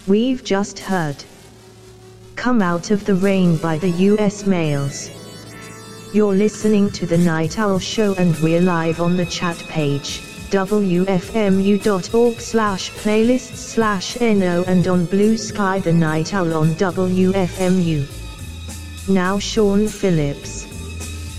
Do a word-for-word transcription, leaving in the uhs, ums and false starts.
We've just heard Come Out of the Rain by the U S Males. You're listening to The Night Owl Show and we're live on the chat page, w f m u dot org slash playlists slash no and on Blue Sky The Night Owl on W F M U. Now Sean Phillips.